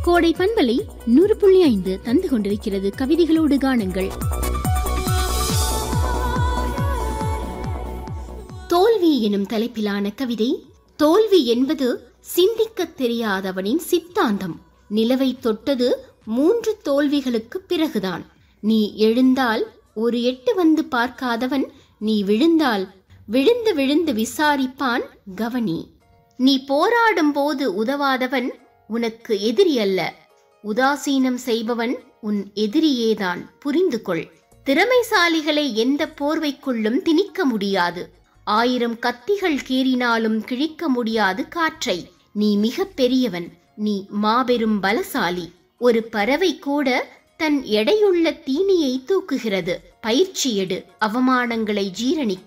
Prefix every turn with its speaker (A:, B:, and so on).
A: கோடை பண்பலை 100.5 தந்து கொண்டிருக்கிறது கவிதைகளோடு காணுங்கள். தோல்வி எனும் தலைப்பிலான கவிதை. தோல்வி என்பது சிந்திக்க தெரியாதவனின் சித்தாந்தம். நிலவை தொட்டது 3 தோல்விகளுக்கு பிறகுதான். நீ எழுந்தால் ஒரு எட்டு வந்து பார்க்காதவன், நீ விழுந்தால் விழுந்து விழுந்து விசாரிப்பான், கவனி. நீ போராடும் போது உதவாதவன் உனக்கு எதிரி அல்ல, உதாசீனம் செய்பவன் உன் எதிரியேதான், புரிந்து கொள். திறமைசாலிகளை எந்த போர்வைக்குள்ளும் திணிக்க முடியாது. 1000 கத்திகள் கீறினாலும் கிழிக்க முடியாது காற்றை. நீ மிக பெரியவன், நீ மாபெரும் பலசாலி. ஒரு பறவை கூட தன் எடையுள்ள தீனியை தூக்குகிறது. பயிற்சி எடு, அவமானங்களை ஜீரணிக்க.